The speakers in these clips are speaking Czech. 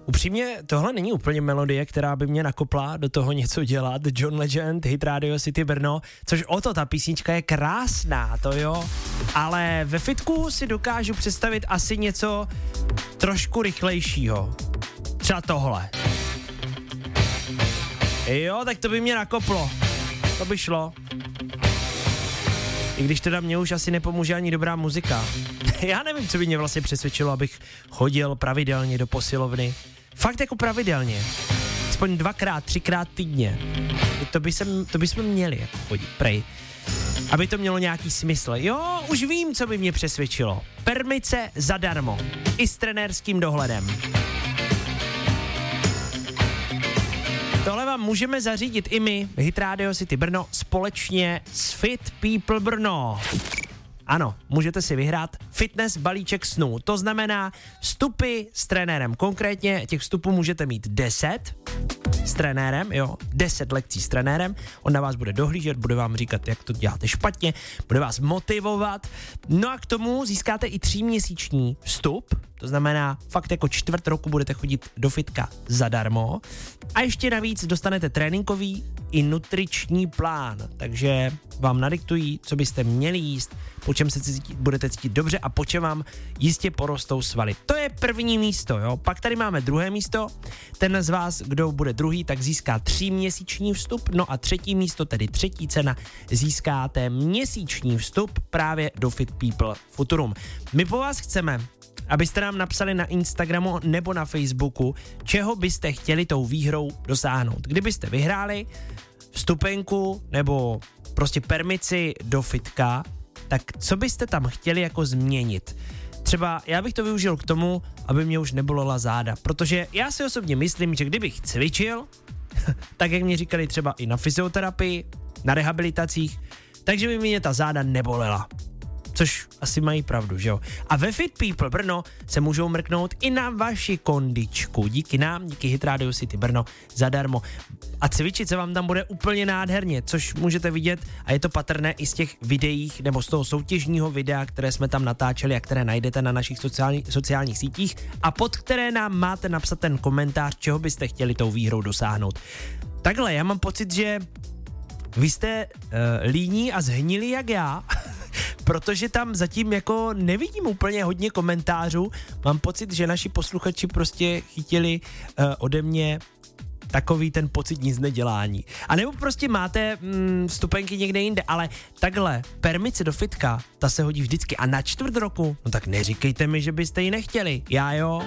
Upřímně, tohle není úplně melodie, která by mě nakopla do toho něco dělat. John Legend, hit Radio City Brno, což o to, ta písnička je krásná, to jo. Ale ve fitku si dokážu představit asi něco trošku rychlejšího. Třeba tohle. Jo, tak to by mě nakoplo. To by šlo. I když teda mě už asi nepomůže ani dobrá muzika. Já nevím, co by mě vlastně přesvědčilo, abych chodil pravidelně do posilovny. Fakt jako pravidelně. Aspoň 2x, 3x týdně. To bychom měli jako chodit, prej. Aby to mělo nějaký smysl. Jo, už vím, co by mě přesvědčilo. Permice zadarmo. I s trenérským dohledem. Tohle vám můžeme zařídit i my, Hit Radio City Brno, společně s Fit People Brno. Ano, můžete si vyhrát fitness balíček snů. To znamená vstupy s trenérem. Konkrétně těch vstupů můžete mít 10 s trenérem, jo, 10 lekcí s trenérem. On na vás bude dohlížet, bude vám říkat, jak to děláte špatně, bude vás motivovat. No a k tomu získáte i 3měsíční vstup. To znamená, fakt jako čtvrt roku budete chodit do fitka zadarmo. A ještě navíc dostanete tréninkový i nutriční plán. Takže vám nadiktují, co byste měli jíst, po čem se budete cítit dobře a po čem vám jistě porostou svaly. To je první místo, jo. Pak tady máme druhé místo. Ten z vás, kdo bude druhý, tak získá 3měsíční vstup. No a třetí místo, tedy třetí cena, získáte měsíční vstup právě do Fit People Futurum. My po vás chceme, abyste nám napsali na Instagramu nebo na Facebooku, čeho byste chtěli tou výhrou dosáhnout. Kdybyste vyhráli vstupenku nebo prostě permici do fitka, tak co byste tam chtěli jako změnit? Třeba já bych to využil k tomu, aby mě už nebolela záda, protože já si osobně myslím, že kdybych cvičil, tak jak mě říkali třeba i na fyzioterapii, na rehabilitacích, takže by mě ta záda nebolela. Což asi mají pravdu, že jo? A ve Fit People Brno se můžou mrknout i na vaši kondičku. Díky nám, díky Hit Radio City Brno zadarmo. A cvičit se vám tam bude úplně nádherně, což můžete vidět a je to patrné i z těch videích nebo z toho soutěžního videa, které jsme tam natáčeli a které najdete na našich sociálních sítích a pod které nám máte napsat ten komentář, čeho byste chtěli tou výhrou dosáhnout. Takhle, já mám pocit, že vy jste líní a zhnilí jak já, protože tam zatím jako nevidím úplně hodně komentářů. Mám pocit, že naši posluchači prostě chytili ode mě takový ten pocit nic nedělání. A nebo prostě máte vstupenky někde jinde, ale takhle, permice do fitka, ta se hodí vždycky a na čtvrt roku, no tak neříkejte mi, že byste ji nechtěli. Já jo.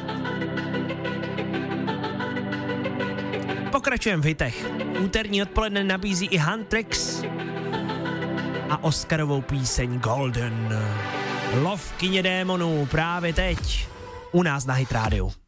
Pokračujeme v hitech. Úterní odpoledne nabízí i Huntrix a Oscarovou píseň Golden. Love kyně démonů právě teď u nás na Hit Rádiu.